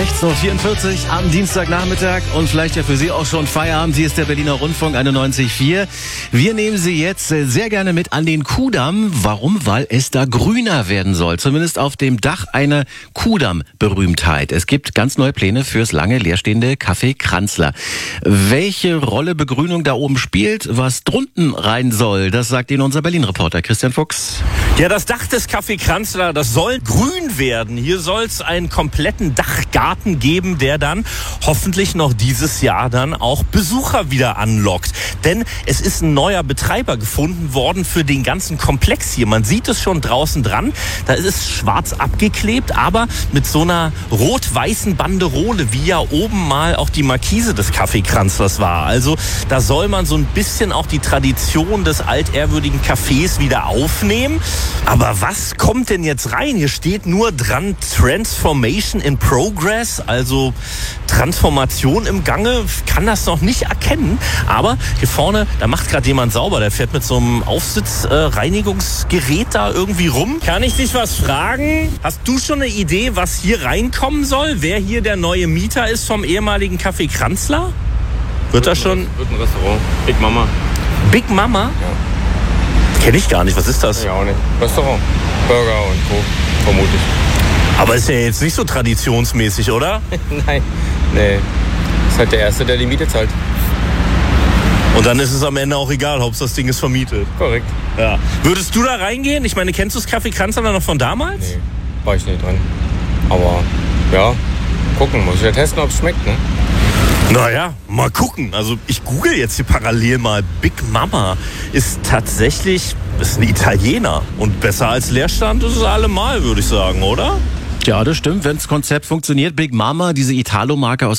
16:44 Uhr am Dienstagnachmittag und vielleicht ja für Sie auch schon Feierabend. Hier ist der Berliner Rundfunk 91.4. Wir nehmen Sie jetzt sehr gerne mit an den Kudamm. Warum? Weil es da grüner werden soll. Zumindest auf dem Dach eine Kudamm-Berühmtheit. Es gibt ganz neue Pläne fürs lange leerstehende Café Kranzler. Welche Rolle Begrünung da oben spielt, was drunten rein soll, das sagt Ihnen unser Berlin-Reporter Christian Fuchs. Ja, das Dach des Café Kranzler, das soll grün werden. Hier soll es einen kompletten Dachgarten geben, der dann hoffentlich noch dieses Jahr dann auch Besucher wieder anlockt. Denn es ist ein neuer Betreiber gefunden worden für den ganzen Komplex hier. Man sieht es schon draußen dran. Da ist es schwarz abgeklebt, aber mit so einer rot-weißen Banderole, wie ja oben mal auch die Markise des Café Kranzlers war. Also da soll man so ein bisschen auch die Tradition des altehrwürdigen Cafés wieder aufnehmen. Aber was kommt denn jetzt rein? Hier steht nur dran Transformation in Progress, also Transformation im Gange. Kann das noch nicht erkennen. Aber hier vorne, da macht gerade jemand sauber. Der fährt mit so einem Aufsitzreinigungsgerät da irgendwie rum. Kann ich dich was fragen? Hast du schon eine Idee, was hier reinkommen soll? Wer hier der neue Mieter ist vom ehemaligen Café Kranzler? Wird das schon? Wird ein Restaurant. Big Mama. Big Mama? Ja. Kenne ich gar nicht. Was ist das? Ja, auch nicht. Restaurant. Burger und Co. Vermutlich. Aber ist ja jetzt nicht so traditionsmäßig, oder? Nein. Nee. Ist halt der Erste, der die Miete zahlt. Und dann ist es am Ende auch egal, Hauptsache das Ding ist vermietet. Korrekt. Ja. Würdest du da reingehen? Ich meine, kennst du das Café Kranzler noch von damals? Nee, war ich nicht dran. Aber ja, gucken. Muss ich ja testen, ob es schmeckt, ne? Naja, mal gucken. Also ich google jetzt hier parallel mal. Big Mama ist tatsächlich, ist ein Italiener. Und besser als Leerstand ist es allemal, würde ich sagen, oder? Ja, das stimmt. Wenn das Konzept funktioniert, Big Mama, diese Italo-Marke aus